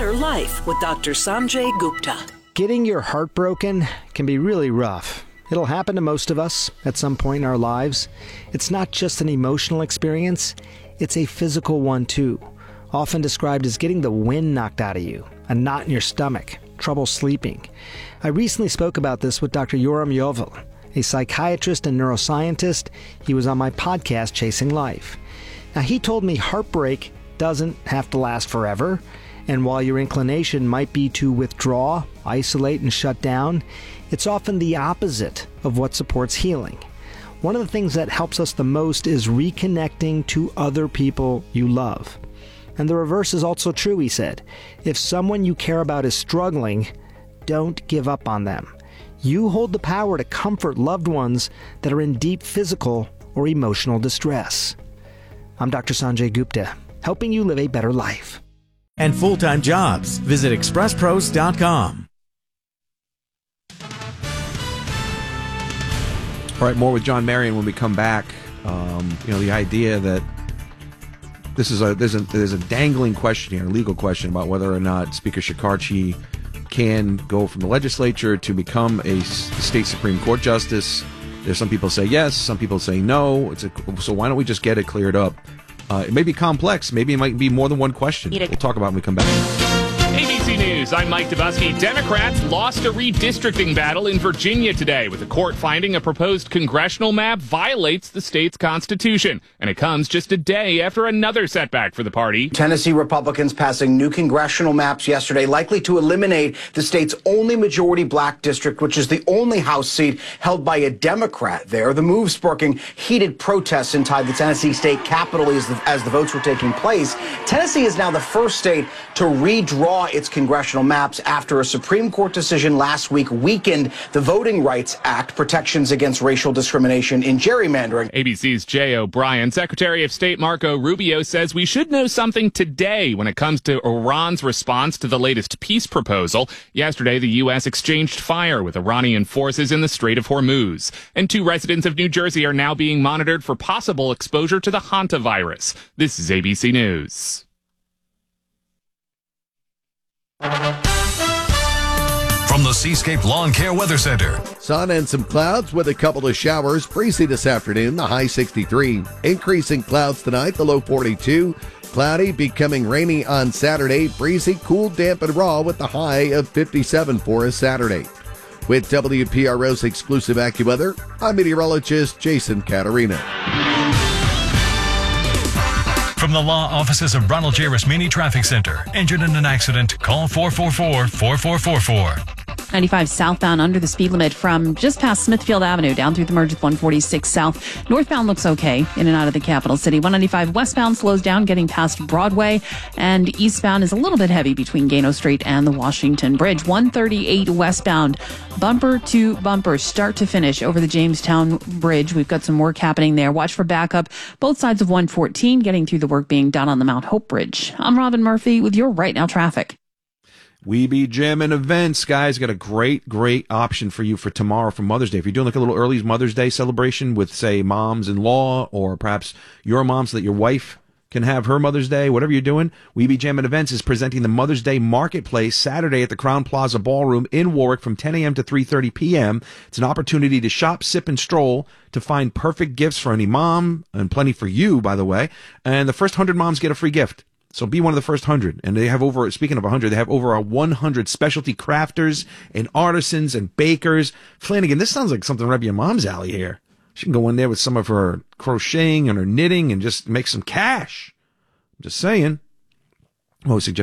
Better Life with Dr. Sanjay Gupta. Getting your heart broken can be really rough. It'll happen to most of us at some point in our lives. It's not just an emotional experience, it's a physical one too. Often described as getting the wind knocked out of you, a knot in your stomach, trouble sleeping. I recently spoke about this with Dr. Yoram Yovel, a psychiatrist and neuroscientist. He was on my podcast, Chasing Life. Now, he told me heartbreak doesn't have to last forever, and while your inclination might be to withdraw, isolate, and shut down, it's often the opposite of what supports healing. One of the things that helps us the most is reconnecting to other people you love. And the reverse is also true, he said. If someone you care about is struggling, don't give up on them. You hold the power to comfort loved ones that are in deep physical or emotional distress. I'm Dr. Sanjay Gupta, helping you live a better life. And full-time jobs. Visit expresspros.com. All right, more with John Marion when we come back. The idea that there's a dangling question here, a legal question about whether or not Speaker Shekarchi can go from the legislature to become a state Supreme Court justice. There's some people say yes, some people say no. So why don't we just get it cleared up? It may be complex. Maybe it might be more than one question. We'll talk about it when we come back. ABC News, I'm Mike Dubusky. Democrats lost a redistricting battle in Virginia today, with the court finding a proposed congressional map violates the state's constitution. And it comes just a day after another setback for the party. Tennessee Republicans passing new congressional maps yesterday, likely to eliminate the state's only majority black district, which is the only House seat held by a Democrat there. The move sparking heated protests inside the Tennessee state capitol as the votes were taking place. Tennessee is now the first state to redraw its congressional maps after a Supreme Court decision last week weakened the Voting Rights Act, protections against racial discrimination in gerrymandering. ABC's Jay O'Brien. Secretary of State Marco Rubio says we should know something today when it comes to Iran's response to the latest peace proposal. Yesterday, the U.S. exchanged fire with Iranian forces in the Strait of Hormuz. And 2 residents of New Jersey are now being monitored for possible exposure to the hantavirus. This is ABC News. From the Seascape Lawn Care Weather Center. Sun and some clouds with a couple of showers. Breezy this afternoon, the high 63. Increasing clouds tonight, the low 42. Cloudy, becoming rainy on Saturday. Breezy, cool, damp, and raw with the high of 57 for us Saturday. With WPRO's exclusive AccuWeather, I'm meteorologist Jason Caterina. From the law offices of Ronald J. Rasmini Traffic Center. Injured in an accident? Call 444-4444. 95 southbound under the speed limit from just past Smithfield Avenue down through the merge with 146 south. Northbound looks okay in and out of the capital city. 195 westbound slows down getting past Broadway, and eastbound is a little bit heavy between Gano Street and the Washington Bridge. 138 westbound, bumper to bumper, start to finish over the Jamestown Bridge. We've got some work happening there. Watch for backup both sides of 114 getting through the work being done on the Mount Hope Bridge. I'm Robin Murphy with your Right Now traffic. We Be Jamming events, guys. Got a great option for you for tomorrow for Mother's Day. If you're doing like a little early Mother's Day celebration with, say, moms-in-law or perhaps your mom so that your wife can have her Mother's Day, whatever you're doing, We Be Jamming events is presenting the Mother's Day Marketplace Saturday at the Crown Plaza Ballroom in Warwick from 10 a.m. to 3:30 p.m. It's an opportunity to shop, sip, and stroll to find perfect gifts for any mom, and plenty for you, by the way. And the first 100 moms get a free gift. So be one of the first 100. And they have speaking of 100, they have over 100 specialty crafters and artisans and bakers. Flanagan, this sounds like something right up your mom's alley here. She can go in there with some of her crocheting and her knitting and just make some cash. I'm just saying. I would suggest